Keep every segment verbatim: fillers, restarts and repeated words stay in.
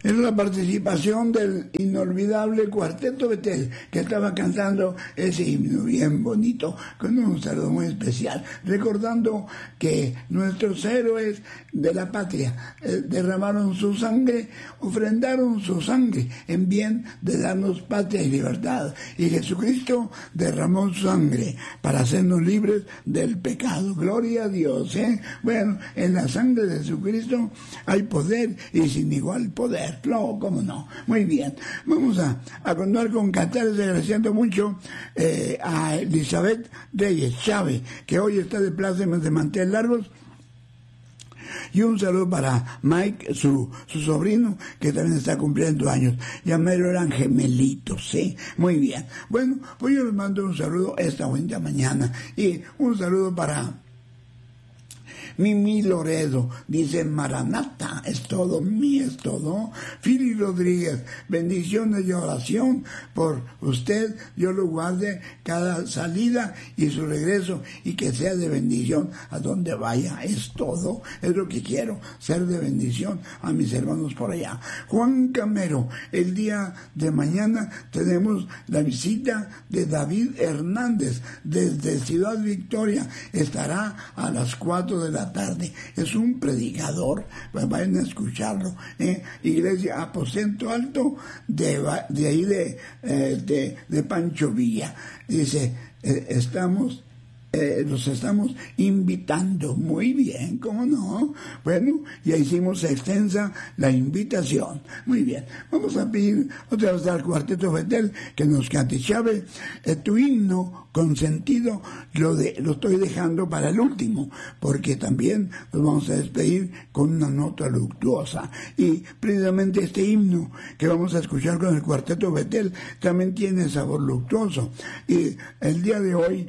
Es la participación del inolvidable Cuarteto Betel, que estaba cantando ese himno bien bonito, con un saludo muy especial, recordando que nuestros héroes de la patria eh, derramaron su sangre, ofrendaron su sangre en bien de darnos patria y libertad. Y Jesucristo derramó su sangre para hacernos libres del pecado. Gloria a Dios, ¿eh? Bueno, en la sangre de Jesucristo hay poder y sin igual poder. No, cómo no. Muy bien. Vamos a, a continuar con cantares, agradeciendo mucho eh, a Elizabeth Reyes Chávez, que hoy está de plácemes de mantel largos. Y un saludo para Mike, su, su sobrino, que también está cumpliendo años. Ya mero eran gemelitos, ¿sí? Muy bien. Bueno, pues yo les mando un saludo esta buena mañana. Y un saludo para Mimi Loredo, dice Maranata, es todo, mi es todo. Fili Rodríguez, bendiciones y oración por usted, Dios lo guarde cada salida y su regreso, y que sea de bendición a donde vaya, es todo, es lo que quiero, ser de bendición a mis hermanos por allá. Juan Camero, el día de mañana tenemos la visita de David Hernández desde Ciudad Victoria, estará a las cuatro de la tarde, es un predicador, pues vayan a escucharlo, ¿eh? Iglesia Aposento Alto de, de ahí de, eh, de, de Pancho Villa, dice, eh, estamos Eh, los estamos invitando. Muy bien, ¿cómo no? Bueno, ya hicimos extensa la invitación. Muy bien, vamos a pedir otra vez al Cuarteto Betel que nos cante. Chávez, eh, tu himno consentido lo, de, lo estoy dejando para el último, porque también nos vamos a despedir con una nota luctuosa, y precisamente este himno que vamos a escuchar con el Cuarteto Betel también tiene sabor luctuoso, y el día de hoy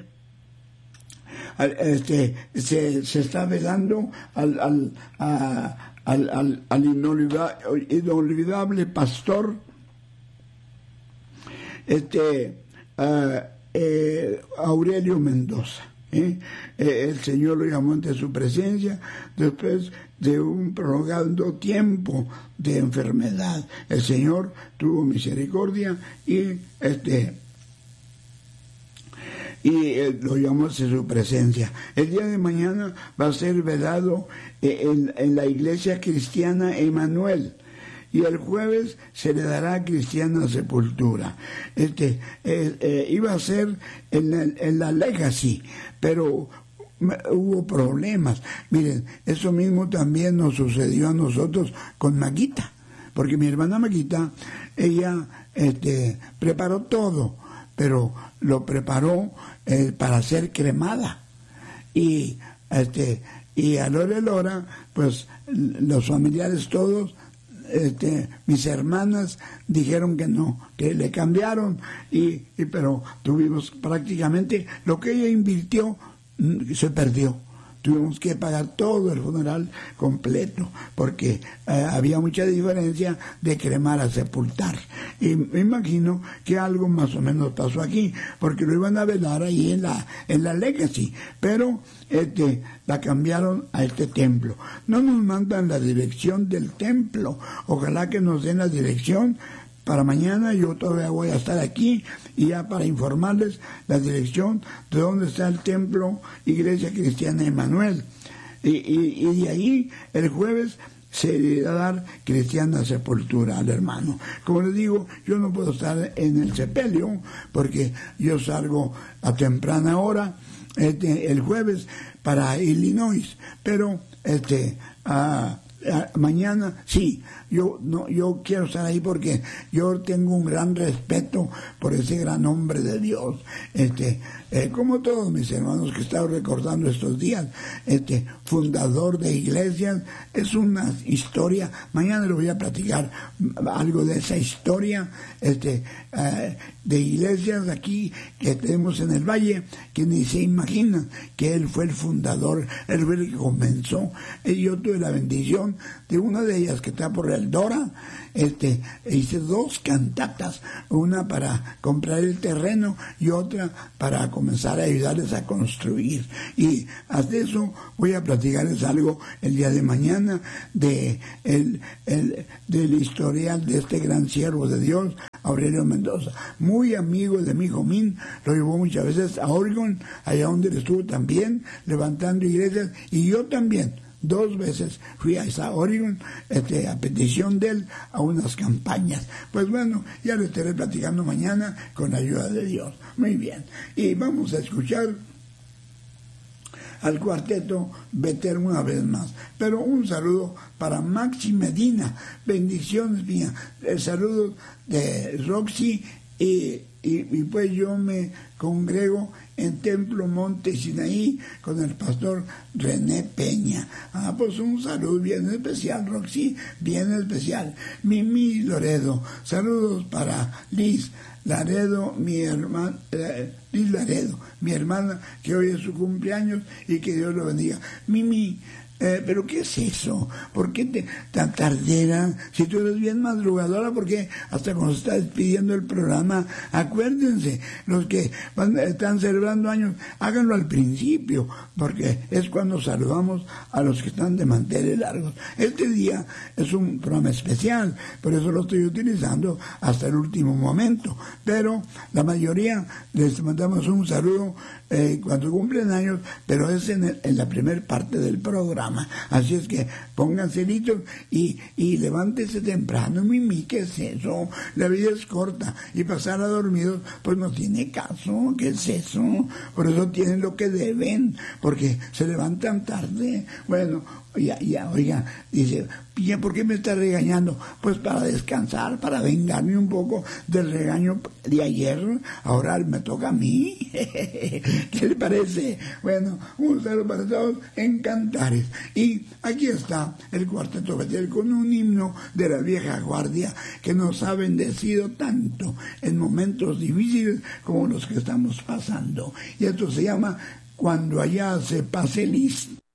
Este, se, se está velando al, al, a, al, al, al inolvidable, inolvidable pastor este, uh, eh, Aurelio Mendoza. ¿eh? Eh, el Señor lo llamó ante su presencia después de un prolongado tiempo de enfermedad. El Señor tuvo misericordia y este y eh, lo llamó hacia su presencia. El día de mañana va a ser velado eh, en, en la iglesia cristiana Emanuel, y el jueves se le dará cristiana sepultura. Este eh, eh, iba a ser en la, en la Legacy, pero hubo problemas. Miren, eso mismo también nos sucedió a nosotros con Maguita, porque mi hermana Maguita, ella este, preparó todo, pero lo preparó eh, para ser cremada, y este y a la hora de la hora, pues los familiares todos, este, mis hermanas dijeron que no, que le cambiaron, y, y pero tuvimos prácticamente lo que ella invirtió, se perdió. Tuvimos que pagar todo el funeral completo, porque eh, había mucha diferencia de cremar a sepultar. Y me imagino que algo más o menos pasó aquí, porque lo iban a velar ahí en la en la Legacy, pero este la cambiaron a este templo. No nos mandan la dirección del templo, ojalá que nos den la dirección para mañana. Yo todavía voy a estar aquí, y ya para informarles la dirección de dónde está el templo Iglesia Cristiana Emanuel, y, y, y de ahí el jueves se le va a dar cristiana sepultura al hermano. Como les digo, yo no puedo estar en el sepelio porque yo salgo a temprana hora este, el jueves para Illinois, pero este uh, mañana sí, yo no yo quiero estar ahí, porque yo tengo un gran respeto por ese gran hombre de Dios, este eh, como todos mis hermanos que he estado recordando estos días, este fundador de iglesias. Es una historia, mañana les voy a platicar algo de esa historia este eh, de iglesias aquí que tenemos en el valle, que ni se imaginan que él fue el fundador, él fue el que comenzó, y yo tuve la bendición de una de ellas que está por el Dora, este, hice dos cantatas, una para comprar el terreno y otra para comenzar a ayudarles a construir. Y hasta eso voy a platicarles algo el día de mañana de el, el, del historial de este gran siervo de Dios, Aurelio Mendoza, muy amigo de mi hijo Min, lo llevó muchas veces a Oregon, allá donde él estuvo también, levantando iglesias, y yo también, dos veces fui a esa Oregon, este, a petición de él, a unas campañas. Pues bueno, ya lo estaré platicando mañana con la ayuda de Dios. Muy bien, y vamos a escuchar al cuarteto Betel una vez más. Pero un saludo para Maxi Medina, bendiciones mías, el saludo de Roxy, y, y, y pues yo me congrego en Templo Monte Sinaí con el pastor René Peña. Ah, pues un saludo bien especial, Roxy, bien especial. Mimi Loredo, saludos para Liz Laredo, mi hermana, eh, Liz Laredo, mi hermana, que hoy es su cumpleaños, y que Dios lo bendiga. Mimi, eh, ¿pero qué es eso? ¿Por qué te, tan tardera? Si tú eres bien madrugadora, ¿por qué hasta cuando se está despidiendo el programa? Acuérdense, los que van, están celebrando años, háganlo al principio, porque es cuando saludamos a los que están de manteles largos. Este día es un programa especial, por eso lo estoy utilizando hasta el último momento, pero la mayoría les mandamos un saludo eh, cuando cumplen años, pero es en, el, en la primera parte del programa. Así es que pónganse listos y, y levántese temprano. Mimi, ¿qué es eso? La vida es corta y pasar a dormidos pues no tiene caso. ¿Qué es eso? Por eso tienen lo que deben, porque se levantan tarde. Bueno, ya, ya, oiga, dice, ¿por qué me está regañando? Pues para descansar, para vengarme un poco del regaño de ayer. Ahora me toca a mí. ¿Qué le parece? Bueno, un saludo para todos en Cantares. Y aquí está el Cuarteto Betel con un himno de la vieja guardia que nos ha bendecido tanto en momentos difíciles como los que estamos pasando. Y esto se llama Cuando allá se pase listo.